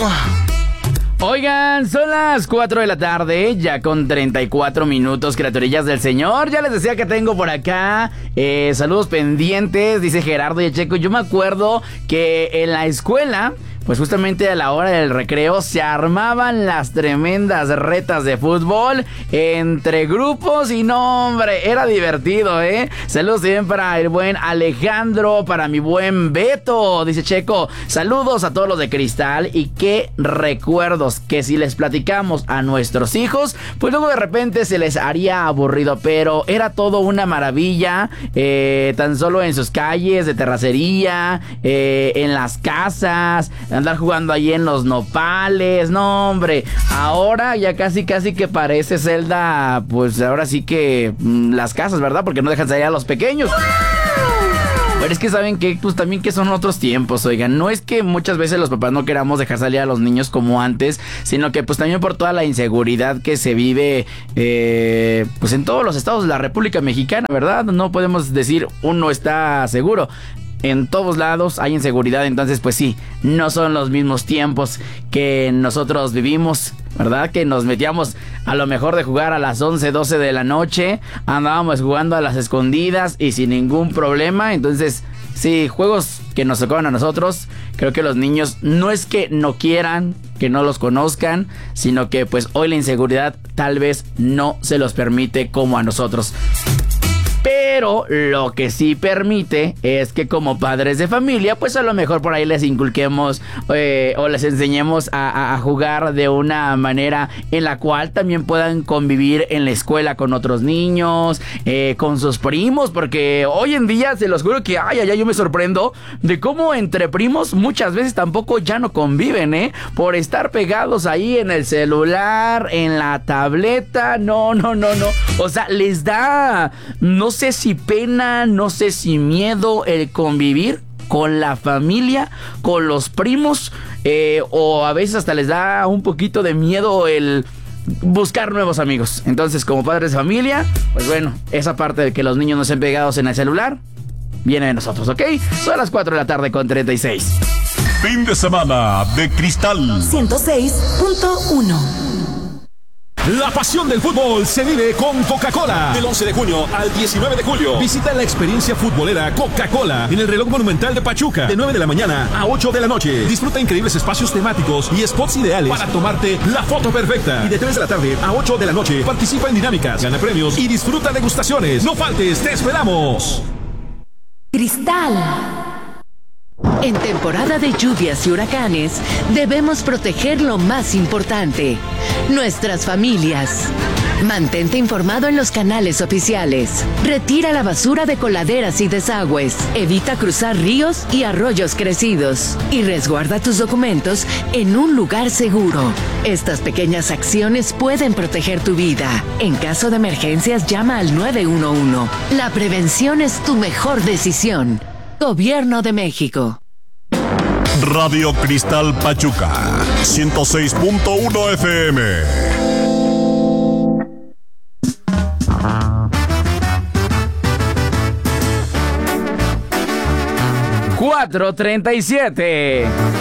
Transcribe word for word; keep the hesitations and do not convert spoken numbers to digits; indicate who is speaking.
Speaker 1: Oigan, son las cuatro de la tarde, ya con treinta y cuatro minutos, criaturillas del Señor. Ya les decía que tengo por acá eh, saludos pendientes, dice Gerardo y Checo. Yo me acuerdo que en la escuela, pues justamente a la hora del recreo, se armaban las tremendas retas de fútbol entre grupos y no, hombre, era divertido, ¿eh? Saludos también para el buen Alejandro, para mi buen Beto, dice Checo. Saludos a todos los de Cristal y qué recuerdos que si les platicamos a nuestros hijos, pues luego de repente se les haría aburrido, pero era todo una maravilla, eh, tan solo en sus calles de terracería, eh, en las casas, andar jugando ahí en los nopales. No, hombre, ahora ya casi casi que parece Zelda, pues ahora sí que mmm, las casas, ¿verdad? Porque no dejan salir a los pequeños. Pero es que saben que pues también que son otros tiempos, oigan, no es que muchas veces los papás no queramos dejar salir a los niños como antes, sino que pues también por toda la inseguridad que se vive eh, pues en todos los estados de la República Mexicana, ¿verdad? No podemos decir uno está seguro. En todos lados hay inseguridad, entonces pues sí, no son los mismos tiempos que nosotros vivimos, ¿verdad? Que nos metíamos a lo mejor de jugar a las once, doce de la noche, andábamos jugando a las escondidas y sin ningún problema. Entonces sí, juegos que nos tocaban a nosotros, creo que los niños no es que no quieran, que no los conozcan, sino que pues hoy la inseguridad tal vez no se los permite como a nosotros. Pero lo que sí permite es que como padres de familia, pues a lo mejor por ahí les inculquemos eh, o les enseñemos a, a, a jugar de una manera en la cual también puedan convivir en la escuela con otros niños, eh, con sus primos, porque hoy en día se los juro que ay, ay, ay, yo me sorprendo de cómo entre primos muchas veces tampoco ya no conviven, ¿eh? Por estar pegados ahí en el celular, en la tableta, no, no, no, no. O sea, les da, no No sé si pena, no sé si miedo el convivir con la familia, con los primos, eh, o a veces hasta les da un poquito de miedo el buscar nuevos amigos. Entonces, como padres de familia, pues bueno, esa parte de que los niños no estén pegados en el celular viene de nosotros, ¿ok? Son las cuatro de la tarde con treinta y seis.
Speaker 2: Fin de semana de Cristal
Speaker 3: ciento seis punto uno.
Speaker 4: La pasión del fútbol se vive con Coca-Cola. Del once de junio al diecinueve de julio. Visita la experiencia futbolera Coca-Cola en el reloj monumental de Pachuca. De nueve de la mañana a ocho de la noche. Disfruta increíbles espacios temáticos y spots ideales para tomarte la foto perfecta. Y de tres de la tarde a ocho de la noche participa en dinámicas, gana premios y disfruta degustaciones. No faltes, te esperamos.
Speaker 3: Cristal.
Speaker 5: En temporada de lluvias y huracanes, debemos proteger lo más importante, nuestras familias. Mantente informado en los canales oficiales. Retira la basura de coladeras y desagües. Evita cruzar ríos y arroyos crecidos. Y resguarda tus documentos en un lugar seguro. Estas pequeñas acciones pueden proteger tu vida. En caso de emergencias, llama al nueve uno uno. La prevención es tu mejor decisión. Gobierno de México.
Speaker 2: Radio Cristal Pachuca ciento seis punto uno F M.
Speaker 1: cuatro treinta y siete.